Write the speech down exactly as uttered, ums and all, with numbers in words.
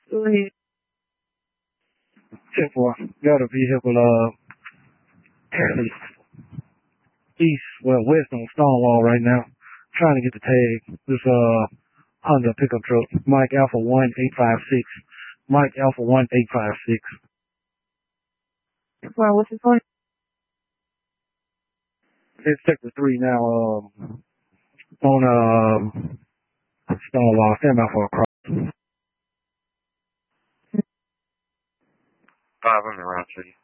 Go ahead. ten four. Got a vehicle, uh, east, well, west on Stonewall right now. Trying to get the tag. This, uh, Honda pickup truck. Mike Alpha one eight five six. Mike Alpha one eight five six. Well, what's his point? It's sector three now, um, on, um, Stonewall. Stand by for a cross. Five hundred round city.